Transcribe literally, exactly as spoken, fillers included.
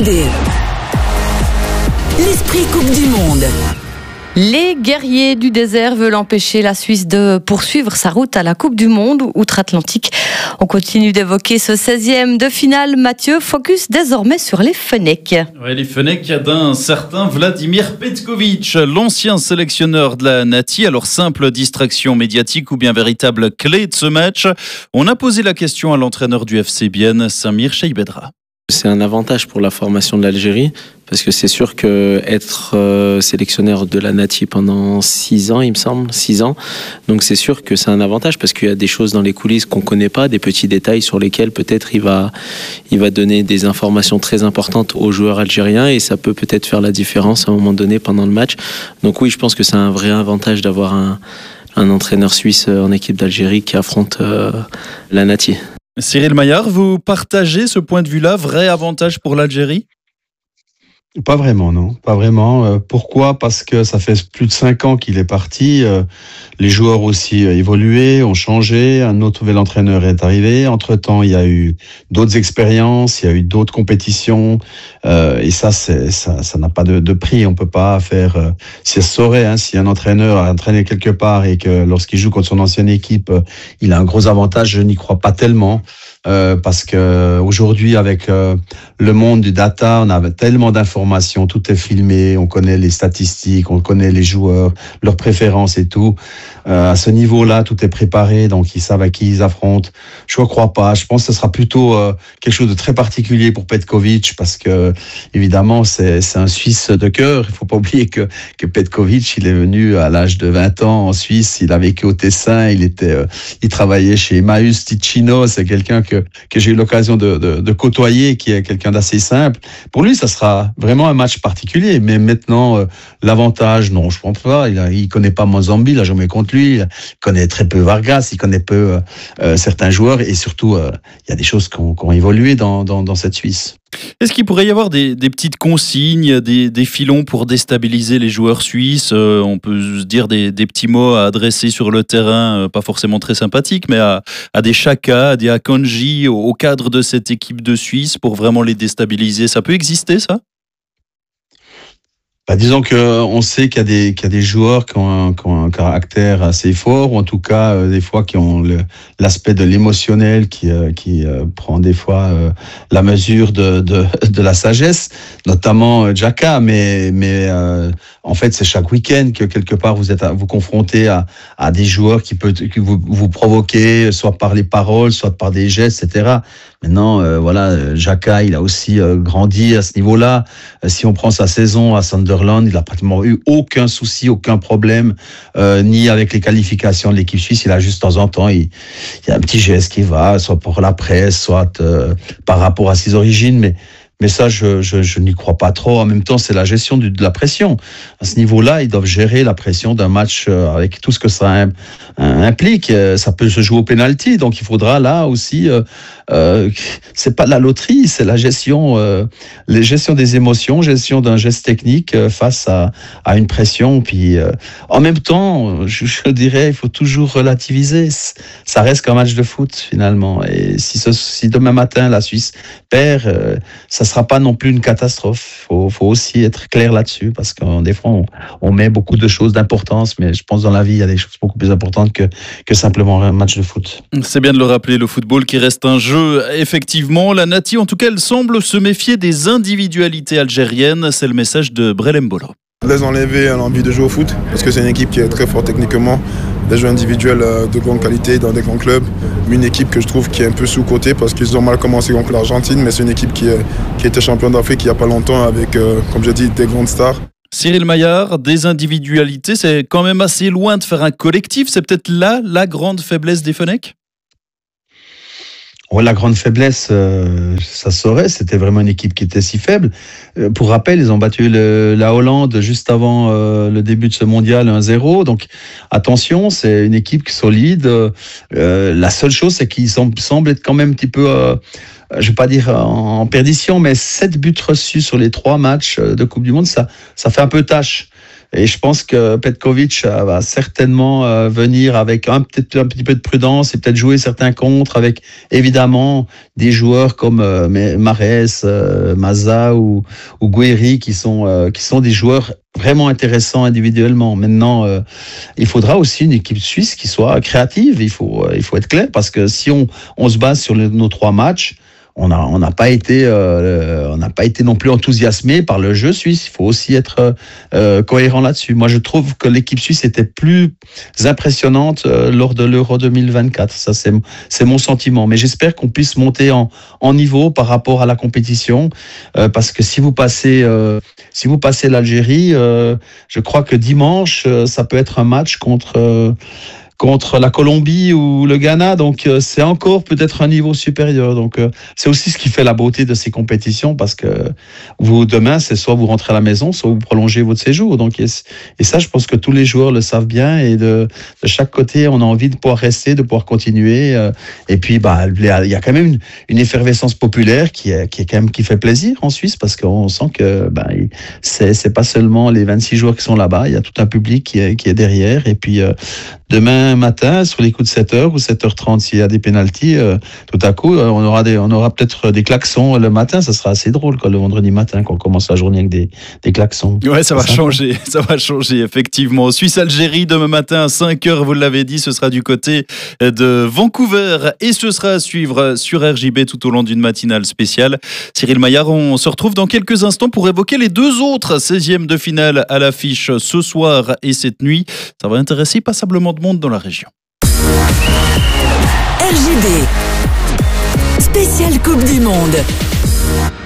D. L'esprit Coupe du Monde. Les guerriers du désert veulent empêcher la Suisse de poursuivre sa route à la Coupe du Monde outre-Atlantique. On continue d'évoquer ce seizième de finale. Mathieu, focus désormais sur les Fennecs. Ouais, les Fennecs d'un certain Vladimir Petković, l'ancien sélectionneur de la Nati. Alors, simple distraction médiatique ou bien véritable clé de ce match? On a posé la question à l'entraîneur du F C Bienne, Samir Cheibedra. C'est un avantage pour la formation de l'Algérie parce que c'est sûr que être euh, sélectionneur de la Nati pendant six ans, il me semble, six ans. Donc c'est sûr que c'est un avantage parce qu'il y a des choses dans les coulisses qu'on connaît pas, des petits détails sur lesquels peut-être il va, il va donner des informations très importantes aux joueurs algériens et ça peut peut-être faire la différence à un moment donné pendant le match. Donc oui, je pense que c'est un vrai avantage d'avoir un, un entraîneur suisse en équipe d'Algérie qui affronte euh, la Nati. Cyril Maillard, vous partagez ce point de vue-là, vrai avantage pour l'Algérie ? Pas vraiment, non. Pas vraiment. Euh, pourquoi ? Parce que ça fait plus de cinq ans qu'il est parti. Euh, les joueurs aussi euh, évolué, ont changé. Un autre nouvel entraîneur est arrivé. Entre-temps, il y a eu d'autres expériences, il y a eu d'autres compétitions. Euh, et ça, c'est, ça, ça n'a pas de, de prix. On peut pas faire... Euh, si ça se saurait, hein, si un entraîneur a entraîné quelque part et que lorsqu'il joue contre son ancienne équipe, euh, il a un gros avantage, je n'y crois pas tellement. Euh, parce que aujourd'hui, avec euh, le monde du data, on a tellement d'informations, tout est filmé, on connaît les statistiques, on connaît les joueurs, leurs préférences et tout. Euh, à ce niveau-là, tout est préparé, donc ils savent à qui ils affrontent. Je ne crois pas. Je pense que ce sera plutôt euh, quelque chose de très particulier pour Petković, parce que évidemment, c'est, c'est un Suisse de cœur. Il faut pas oublier que, que Petković, il est venu à l'âge de vingt ans en Suisse. Il a vécu au Tessin. Il était, euh, il travaillait chez Emmaüs Ticino. C'est quelqu'un que que j'ai eu l'occasion de, de, de côtoyer, qui est quelqu'un d'assez simple. Pour lui, ça sera vraiment un match particulier. Mais maintenant, euh, l'avantage, non, je pense pas. Il, a, il connaît pas Mozambique, il a jamais contre lui. Il connaît très peu Vargas, il connaît peu euh, euh, certains joueurs. Et surtout, euh, il y a des choses qui ont, qui ont évolué dans, dans, dans cette Suisse. Est-ce qu'il pourrait y avoir des, des petites consignes, des, des filons pour déstabiliser les joueurs suisses ? euh, On peut se dire des, des petits mots à adresser sur le terrain, euh, pas forcément très sympathiques, mais à, à des Chaka, à des Akanji, au, au cadre de cette équipe de Suisse pour vraiment les déstabiliser. Ça peut exister, ça ? Bah, disons que on sait qu'il y a des qu'il y a des joueurs qui ont un, qui ont un caractère assez fort, ou en tout cas euh, des fois qui ont le, l'aspect de l'émotionnel qui euh, qui euh, prend des fois euh, la mesure de de de la sagesse, notamment euh, Xhaka. Mais mais euh, en fait c'est chaque week-end que quelque part vous êtes à, vous confrontés à à des joueurs qui peut qui vous vous provoquer, soit par les paroles, soit par des gestes, et cetera. Maintenant, euh, voilà, Xhaka, il a aussi euh, grandi à ce niveau-là. Euh, si on prend sa saison à Sunderland, il a pratiquement eu aucun souci, aucun problème, euh, ni avec les qualifications de l'équipe suisse. Il a juste de temps en temps, il, il y a un petit geste qui va, soit pour la presse, soit euh, par rapport à ses origines, mais Mais ça, je, je, je n'y crois pas trop. En même temps, c'est la gestion du, de la pression. À ce niveau-là, ils doivent gérer la pression d'un match avec tout ce que ça implique. Ça peut se jouer au penalty, donc il faudra là aussi. Euh, euh, c'est pas de la loterie, c'est la gestion, euh, la gestion des émotions, gestion d'un geste technique euh, face à, à une pression. Puis, euh, en même temps, je, je dirais, il faut toujours relativiser. Ça reste qu'un match de foot finalement. Et si, ce, si demain matin la Suisse perd, euh, ça sera pas non plus une catastrophe. Faut, faut aussi être clair là-dessus, parce que des fois on, on met beaucoup de choses d'importance, mais je pense dans la vie il y a des choses beaucoup plus importantes que que simplement un match de foot. C'est bien de le rappeler, le football qui reste un jeu. Effectivement, la Nati, en tout cas, elle semble se méfier des individualités algériennes. C'est le message de Brel Mbolo. Les enlever l'envie de jouer au foot, parce que c'est une équipe qui est très forte techniquement, des joueurs individuels de grande qualité dans des grands clubs, une équipe que je trouve qui est un peu sous-cotée parce qu'ils ont mal commencé contre l'Argentine, mais c'est une équipe qui, est, qui était champion d'Afrique il n'y a pas longtemps avec, euh, comme j'ai dit, des grandes stars. Cyril Maillard, des individualités, c'est quand même assez loin de faire un collectif, c'est peut-être là la grande faiblesse des Fennecs ? Ouais, la grande faiblesse, euh, ça saurait, c'était vraiment une équipe qui était si faible. Euh, pour rappel, ils ont battu le, la Hollande juste avant euh, le début de ce mondial un zéro. Donc attention, c'est une équipe solide. Euh, la seule chose, c'est qu'ils semblent être quand même un petit peu, euh, je ne vais pas dire en, en perdition, mais sept buts reçus sur les trois matchs de Coupe du Monde, ça, ça fait un peu tâche. Et je pense que Petkovic va certainement euh, venir avec un, peut-être un petit peu de prudence et peut-être jouer certains contres avec évidemment des joueurs comme euh, Mahrez, euh, Maza ou, ou Guéry qui sont, euh, qui sont des joueurs vraiment intéressants individuellement. Maintenant, euh, il faudra aussi une équipe suisse qui soit créative. Il faut, euh, il faut être clair parce que si on, on se base sur le, nos trois matchs, on n'a on n'a pas été euh, on n'a pas été non plus enthousiasmé par le jeu suisse. Il faut aussi être euh, cohérent là-dessus. Moi, je trouve que l'équipe suisse était plus impressionnante euh, lors de l'Euro deux mille vingt-quatre. Ça, c'est c'est mon sentiment. Mais j'espère qu'on puisse monter en en niveau par rapport à la compétition, euh, parce que si vous passez euh, si vous passez l'Algérie, euh, je crois que dimanche, euh, ça peut être un match contre euh, contre la Colombie ou le Ghana, donc euh, c'est encore peut-être un niveau supérieur. Donc euh, c'est aussi ce qui fait la beauté de ces compétitions, parce que vous demain, c'est soit vous rentrez à la maison, soit vous prolongez votre séjour. Donc et, et ça, je pense que tous les joueurs le savent bien, et de, de chaque côté, on a envie de pouvoir rester, de pouvoir continuer. Euh, et puis bah il y a quand même une, une effervescence populaire qui est qui est quand même qui fait plaisir en Suisse, parce qu'on sent que bah c'est c'est pas seulement les vingt-six joueurs qui sont là-bas, il y a tout un public qui est qui est derrière. Et puis euh, demain matin, sur les coups de sept heures ou sept heures trente, s'il y a des pénaltys, euh, tout à coup, euh, on aura des, on aura peut-être des klaxons le matin. Ça sera assez drôle, quoi, le vendredi matin, quand on commence la journée avec des, des klaxons. Ouais, ça va changer, ça va changer, effectivement. Suisse-Algérie, demain matin à cinq heures, vous l'avez dit, ce sera du côté de Vancouver, et ce sera à suivre sur R J B tout au long d'une matinale spéciale. Cyril Maillard, on se retrouve dans quelques instants pour évoquer les deux autres seizièmes de finale à l'affiche ce soir et cette nuit. Ça va intéresser passablement de monde dans la région. R J B, spéciale Coupe du Monde.